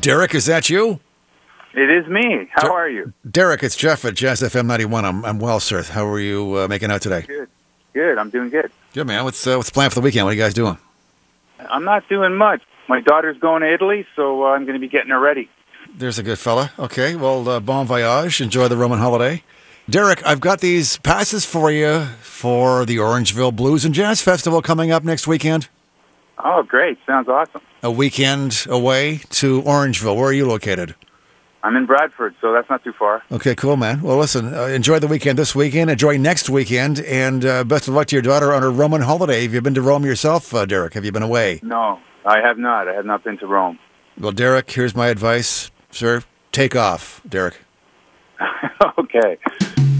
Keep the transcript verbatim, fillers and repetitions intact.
Derek, is that you? It is me. How Der- are you? Derek, it's Jeff at Jazz F M ninety-one. I'm, I'm well, sir. How are you uh, making out today? Good. Good. I'm doing good. Good, man. What's, uh, what's the plan for the weekend? What are you guys doing? I'm not doing much. My daughter's going to Italy, so uh, I'm going to be getting her ready. There's a good fella. Okay, well, uh, bon voyage. Enjoy the Roman holiday. Derek, I've got these passes for you for the Orangeville Blues and Jazz Festival coming up next weekend. Oh, great. Sounds awesome. A weekend away to Orangeville. Where are you located? I'm in Bradford, so that's not too far. Okay, cool, man. Well, listen, uh, enjoy the weekend this weekend. Enjoy next weekend. And uh, best of luck to your daughter on her Roman holiday. Have you been to Rome yourself, uh, Derek? Have you been away? No, I have not. I have not been to Rome. Well, Derek, here's my advice. Sir, take off, Derek. Okay.